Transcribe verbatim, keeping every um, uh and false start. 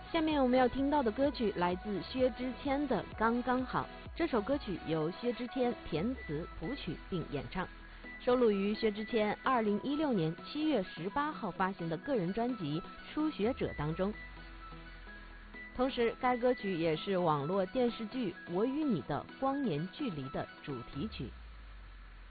下面我们要听到的歌曲来自薛之谦的《刚刚好》。这首歌曲由薛之谦填词谱曲并演唱，收录于薛之谦二零一六年七月十八号发行的个人专辑《初学者》当中。同时，该歌曲也是网络电视剧《我与你的光年距离》的主题曲。